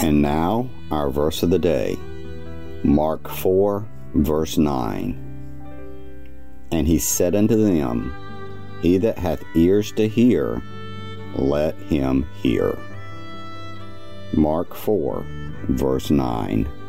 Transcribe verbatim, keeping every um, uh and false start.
And now, our verse of the day, Mark four, verse nine. And he said unto them, He that hath ears to hear, let him hear. Mark four, verse nine.